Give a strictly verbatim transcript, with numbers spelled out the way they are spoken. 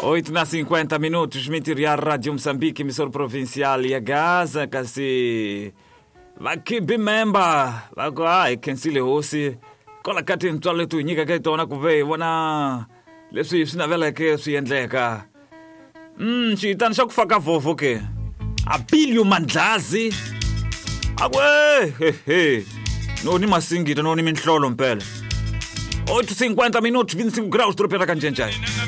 oito na cinquenta minutos, Mitiria Rádio Moçambique, emissora provincial e a Gaza, kasi vaki bimemba, vako ai kensile hosi, kola kati ntwale tu nyika kai tona kuve, wana leswi sina vela ke swi endleka. Mm, xitani xa ku faka fofo ke. Abilio Mandlazi. Awe, he he. No ni masingita, no ni minhlolo mpela. oito e cinquenta minutos, vinte e cinco graus, tropeira kanjenjai.